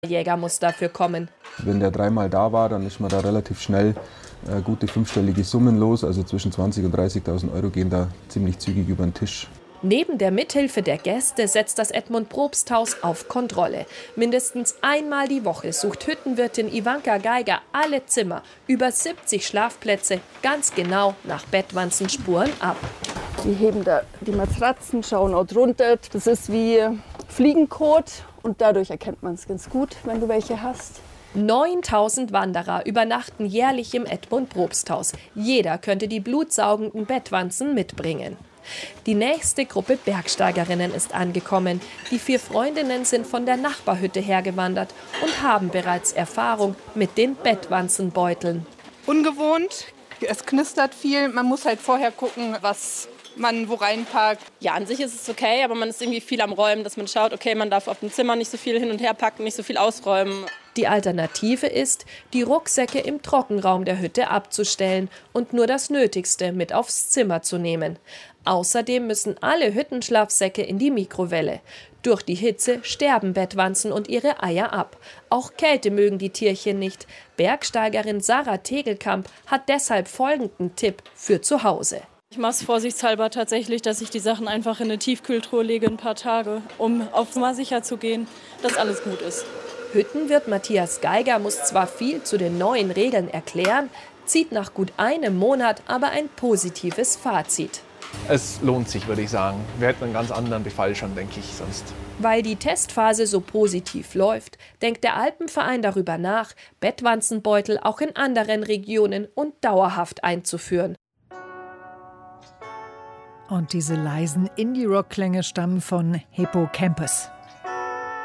Jäger muss dafür kommen. Wenn der dreimal da war, dann ist man da relativ schnell gute fünfstellige Summen los. Also zwischen 20.000 und 30.000 Euro gehen da ziemlich zügig über den Tisch. Neben der Mithilfe der Gäste setzt das Edmund Probsthaus auf Kontrolle. Mindestens einmal die Woche sucht Hüttenwirtin Ivanka Geiger alle Zimmer, über 70 Schlafplätze, ganz genau nach Bettwanzenspuren ab. Die heben da die Matratzen, schauen auch drunter. Das ist wie Fliegenkot und dadurch erkennt man es ganz gut, wenn du welche hast. 9.000 Wanderer übernachten jährlich im Edmund Probsthaus. Jeder könnte die blutsaugenden Bettwanzen mitbringen. Die nächste Gruppe Bergsteigerinnen ist angekommen. Die 4 Freundinnen sind von der Nachbarhütte hergewandert und haben bereits Erfahrung mit den Bettwanzenbeuteln. Ungewohnt, es knistert viel. Man muss halt vorher gucken, was man wo reinpackt. Ja, an sich ist es okay, aber man ist irgendwie viel am Räumen, dass man schaut, okay, man darf auf dem Zimmer nicht so viel hin und her packen, nicht so viel ausräumen. Die Alternative ist, die Rucksäcke im Trockenraum der Hütte abzustellen und nur das Nötigste mit aufs Zimmer zu nehmen. Außerdem müssen alle Hüttenschlafsäcke in die Mikrowelle. Durch die Hitze sterben Bettwanzen und ihre Eier ab. Auch Kälte mögen die Tierchen nicht. Bergsteigerin Sarah Tegelkamp hat deshalb folgenden Tipp für zu Hause. Ich mache es vorsichtshalber tatsächlich, dass ich die Sachen einfach in eine Tiefkühltruhe lege, ein paar Tage, um auf Nummer sicher zu gehen, dass alles gut ist. Hüttenwirt Matthias Geiger muss zwar viel zu den neuen Regeln erklären, zieht nach gut einem Monat aber ein positives Fazit. Es lohnt sich, würde ich sagen. Wir hätten einen ganz anderen Befall schon, denke ich, sonst. Weil die Testphase so positiv läuft, denkt der Alpenverein darüber nach, Bettwanzenbeutel auch in anderen Regionen und dauerhaft einzuführen. Und diese leisen Indie-Rock-Klänge stammen von Hippocampus.